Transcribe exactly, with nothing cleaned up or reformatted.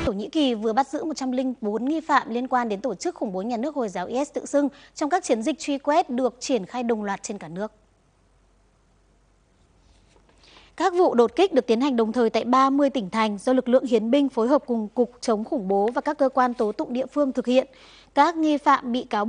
Thổ Nhĩ Kỳ vừa bắt giữ một trăm lẻ bốn nghi phạm liên quan đến tổ chức khủng bố nhà nước Hồi giáo i ét tự xưng trong các chiến dịch truy quét được triển khai đồng loạt trên cả nước. Các vụ đột kích được tiến hành đồng thời tại ba mươi tỉnh thành do lực lượng hiến binh phối hợp cùng Cục chống khủng bố và các cơ quan tố tụng địa phương thực hiện. Các nghi phạm bị cáo